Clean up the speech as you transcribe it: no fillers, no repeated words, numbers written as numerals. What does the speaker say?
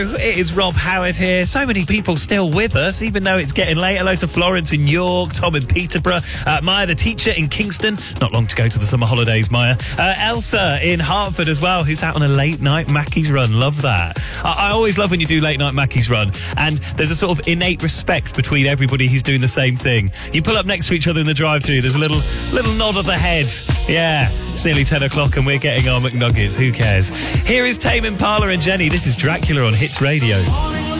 It is Rob Howard here. So many people still with us, even though it's getting late. Hello to Florence in York, Tom in Peterborough, Maya the teacher in Kingston. Not long to go to the summer holidays, Maya. Elsa in Hartford as well, who's out on a late night Mackie's run. Love that. I always love when you do late night Mackie's run, and there's a sort of innate respect between everybody who's doing the same thing. You pull up next to each other in the drive-thru, there's a little nod of the head. Yeah, it's nearly 10 o'clock and we're getting our McNuggets. Who cares? Here is Tame Impala and Jenny. This is Dracula on Hits Radio.